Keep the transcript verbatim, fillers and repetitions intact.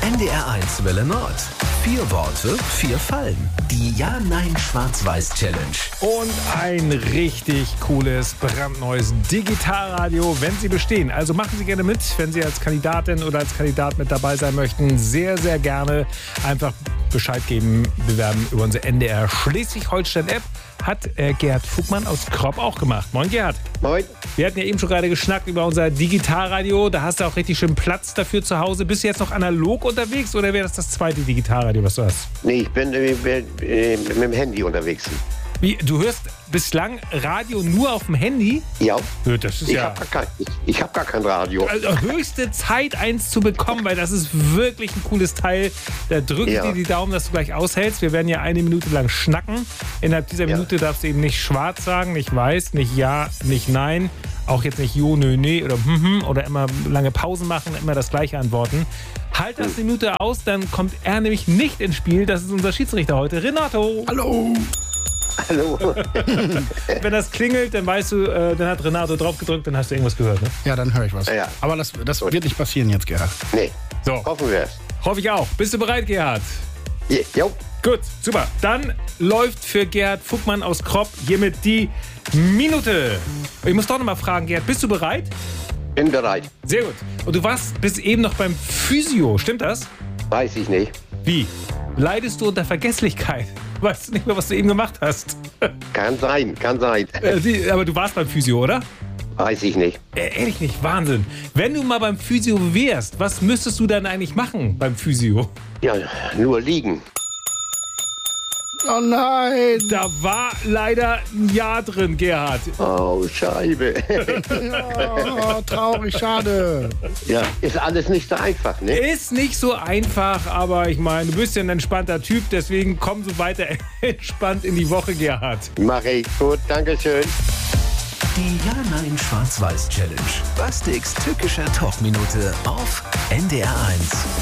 N D R eins Welle Nord. Vier Worte, vier Fallen. Die Ja-Nein-Schwarz-Weiß-Challenge. Und ein richtig cooles, brandneues Digitalradio, wenn Sie bestehen. Also machen Sie gerne mit, wenn Sie als Kandidatin oder als Kandidat mit dabei sein möchten. Sehr, sehr gerne einfach Bescheid geben, bewerben über unsere N D R Schleswig-Holstein-App. Hat äh, Gerhard Fugmann aus Kropp auch gemacht. Moin Gerhard. Moin. Wir hatten ja eben schon gerade geschnackt über unser Digitalradio. Da hast du auch richtig schön Platz dafür zu Hause. Bist du jetzt noch analog unterwegs oder wäre das das zweite Digitalradio, was du hast? Nee, ich bin äh, äh, mit dem Handy unterwegs. Wie, du hörst bislang Radio nur auf dem Handy? Ja. Ja, das ist Ich ja habe gar, kein- ich, ich hab gar kein Radio. also höchste Zeit, eins zu bekommen, weil das ist wirklich ein cooles Teil. Da drücke ich Ja. dir die Daumen, dass du gleich aushältst. Wir werden ja eine Minute lang schnacken. Innerhalb dieser Ja. Minute darfst du eben nicht schwarz sagen, nicht weiß, nicht ja, nicht nein. Auch jetzt nicht jo, nö, nee oder hm, hm oder immer lange Pausen machen, immer das Gleiche antworten. Halt das eine Minute aus, dann kommt er nämlich nicht ins Spiel. Das ist unser Schiedsrichter heute, Renato. Hallo. Hallo. Wenn das klingelt, dann weißt du, äh, dann hat Renato drauf gedrückt, dann hast du irgendwas gehört. Ne? Ja, dann höre ich was. Ja. Aber das, das wird nicht passieren jetzt, Gerhard. Nee, So, hoffen wir es. hoffe ich auch. Bist du bereit, Gerhard? Ja, jo. Gut, super. Dann läuft für Gerhard Fugmann aus Kropp hiermit die Minute. Ich muss doch noch mal fragen, Gerhard, bist du bereit? Bin bereit. Sehr gut. Und du warst bis eben noch beim Physio, stimmt das? Weiß ich nicht. Wie? Leidest du unter Vergesslichkeit? Weißt du nicht mehr, was du eben gemacht hast? Kann sein, kann sein. Äh, wie- Aber du warst beim Physio, oder? Weiß ich nicht. Äh, ehrlich nicht, Wahnsinn. Wenn du mal beim Physio wärst, was müsstest du dann eigentlich machen beim Physio? Ja, nur liegen. Oh nein. Da war leider ein Ja drin, Gerhard. Oh, Scheibe. Oh, traurig, schade. Ja, ist alles nicht so einfach, ne? Ist nicht so einfach, aber ich meine, du bist ja ein entspannter Typ, deswegen komm so weiter entspannt in die Woche, Gerhard. Mach ich. Gut, Dankeschön. Die Ja-Nein-Schwarz-Weiß-Challenge. Bastiks tückischer Talkminute auf N D R eins.